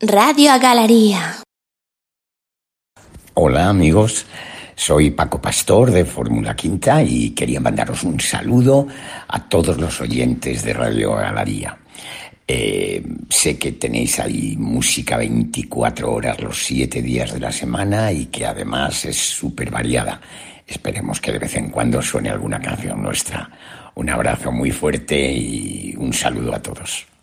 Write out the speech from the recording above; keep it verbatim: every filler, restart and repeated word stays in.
Radio Galería. Hola amigos, soy Paco Pastor de Fórmula Quinta y quería mandaros un saludo a todos los oyentes de Radio Galería. Eh, sé que tenéis ahí música veinticuatro horas los siete días de la semana y que además es súper variada. Esperemos que de vez en cuando suene alguna canción nuestra. Un abrazo muy fuerte y un saludo a todos.